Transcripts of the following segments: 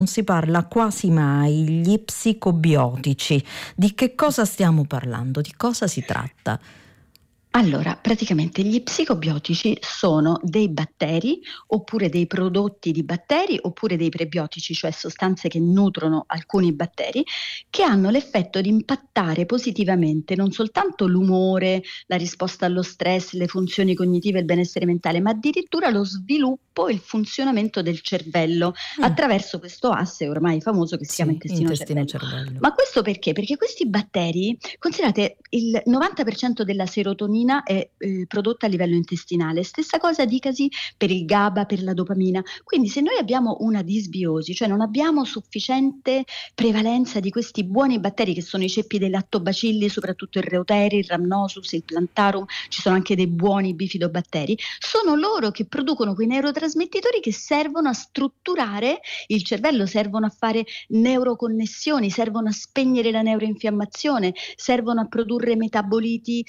Non si parla quasi mai, gli psicobiotici. Di che cosa stiamo parlando? Di cosa si tratta? Allora, praticamente gli psicobiotici sono dei batteri oppure dei prodotti di batteri oppure dei prebiotici, cioè sostanze che nutrono alcuni batteri, che hanno l'effetto di impattare positivamente non soltanto l'umore, la risposta allo stress, le funzioni cognitive e il benessere mentale, ma addirittura lo sviluppo e il funzionamento del cervello attraverso questo asse ormai famoso che si chiama Sì, intestino-cervello. intestino-cervello. Ma questo perché? Perché questi batteri, considerate, il 90% della serotonina è prodotta a livello intestinale, stessa cosa dicasi per il GABA, per la dopamina. Quindi se noi abbiamo una disbiosi, cioè non abbiamo sufficiente prevalenza di questi buoni batteri che sono i ceppi dei lattobacilli, soprattutto il Reuteri, il Rhamnosus, il Plantarum, ci sono anche dei buoni bifidobatteri, sono loro che producono quei neurotrasmettitori che servono a strutturare il cervello, servono a fare neuroconnessioni, servono a spegnere la neuroinfiammazione, servono a produrre metaboliti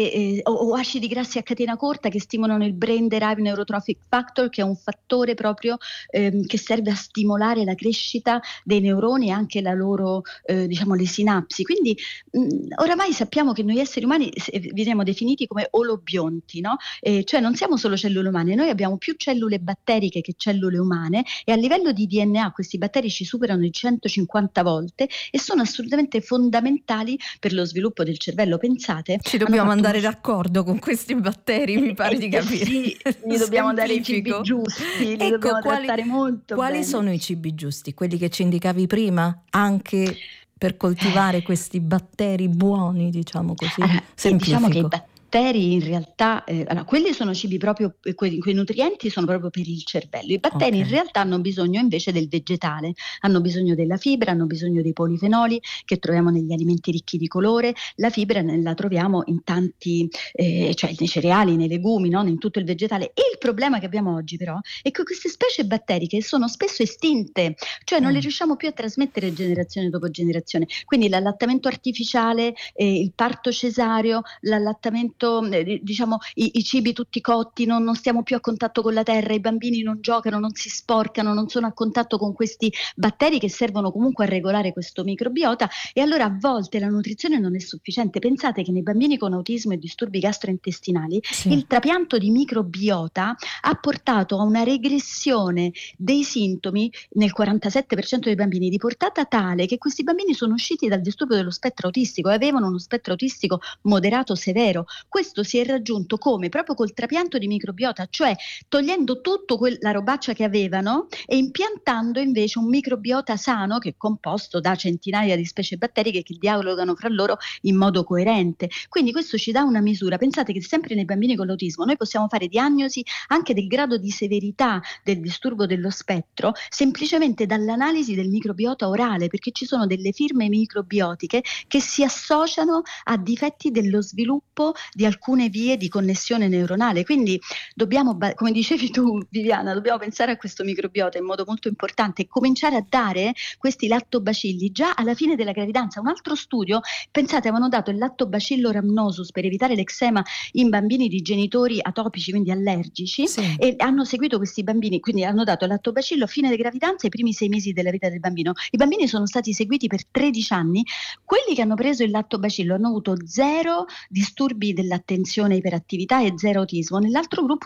o acidi grassi a catena corta che stimolano il brain derived neurotrophic factor, che è un fattore proprio che serve a stimolare la crescita dei neuroni e anche la loro diciamo le sinapsi. Quindi oramai sappiamo che noi esseri umani veniamo definiti come olobionti, no? Cioè non siamo solo cellule umane, noi abbiamo più cellule batteriche che cellule umane, e a livello di DNA questi batteri ci superano di 150 volte e sono assolutamente fondamentali per lo sviluppo del cervello. Pensate, Ci dobbiamo andare d'accordo con questi batteri, mi pare di capire. Sì, gli dobbiamo dare i cibi giusti, li dobbiamo trattare molto quali bene. sono i cibi giusti? Quelli che ci indicavi prima? Anche per coltivare questi batteri buoni, diciamo così? Allora, diciamo che i Semplifico. batteri in realtà, allora, quelli sono cibi proprio, quei nutrienti sono proprio per il cervello. I batteri in realtà hanno bisogno invece del vegetale, hanno bisogno della fibra, hanno bisogno dei polifenoli che troviamo negli alimenti ricchi di colore. La fibra la troviamo in tanti, cioè nei cereali, nei legumi, no? In tutto il vegetale. E il problema che abbiamo oggi però è che queste specie batteriche sono spesso estinte, cioè non le riusciamo più a trasmettere generazione dopo generazione. Quindi l'allattamento artificiale, il parto cesareo, l'allattamento, diciamo i cibi tutti cotti, non stiamo più a contatto con la terra, i bambini non giocano, non si sporcano, non sono a contatto con questi batteri che servono comunque a regolare questo microbiota, e allora a volte la nutrizione non è sufficiente. Pensate che nei bambini con autismo e disturbi gastrointestinali il trapianto di microbiota ha portato a una regressione dei sintomi nel 47% dei bambini, di portata tale che questi bambini sono usciti dal disturbo dello spettro autistico e avevano uno spettro autistico moderato severo. Questo si è raggiunto come? Proprio col trapianto di microbiota, cioè togliendo tutto la robaccia che avevano e impiantando invece un microbiota sano che è composto da centinaia di specie batteriche che dialogano fra loro in modo coerente. Quindi questo ci dà una misura. Pensate che sempre nei bambini con l'autismo noi possiamo fare diagnosi anche del grado di severità del disturbo dello spettro semplicemente dall'analisi del microbiota orale, perché ci sono delle firme microbiotiche che si associano a difetti dello sviluppo di alcune vie di connessione neuronale. Quindi dobbiamo, come dicevi tu Viviana, dobbiamo pensare a questo microbiota in modo molto importante e cominciare a dare questi lattobacilli già alla fine della gravidanza. Un altro studio, pensate, avevano dato il lattobacillo rhamnosus per evitare l'eczema in bambini di genitori atopici, quindi allergici, e hanno seguito questi bambini, quindi hanno dato il lattobacillo a fine di gravidanza, i primi 6 mesi della vita del bambino. I bambini sono stati seguiti per 13 anni. Quelli che hanno preso il lattobacillo hanno avuto 0 disturbi dell'attenzione e iperattività e 0 autismo, nell'altro gruppo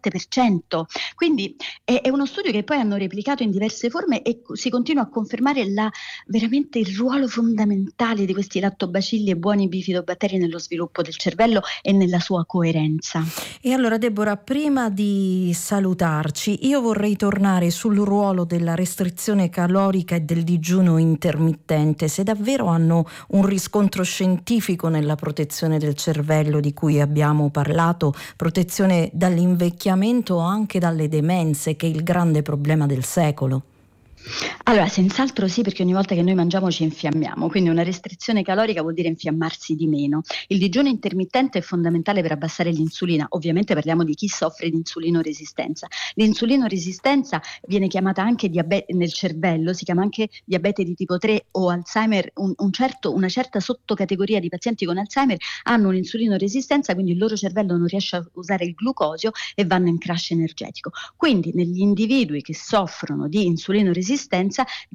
17%. Quindi è uno studio che poi hanno replicato in diverse forme e si continua a confermare veramente il ruolo fondamentale di questi lattobacilli e buoni bifidobatteri nello sviluppo del cervello e nella sua coerenza. E allora Deborah, prima di salutarci, io vorrei tornare sul ruolo della restrizione calorica e del digiuno intermittente, se davvero hanno un riscontro scientifico nella protezione del cervello di cui abbiamo parlato, protezione dall'invecchiamento o anche dalle demenze, che è il grande problema del secolo. Allora, senz'altro sì, perché ogni volta che noi mangiamo ci infiammiamo, quindi una restrizione calorica vuol dire infiammarsi di meno. Il digiuno intermittente è fondamentale per abbassare l'insulina, ovviamente parliamo di chi soffre di insulinoresistenza. L'insulinoresistenza viene chiamata anche diabete nel cervello, si chiama anche diabete di tipo 3 o Alzheimer. Una certa sottocategoria di pazienti con Alzheimer hanno un'insulinoresistenza, quindi il loro cervello non riesce a usare il glucosio e vanno in crash energetico. Quindi negli individui che soffrono di insulinoresistenza sofferenza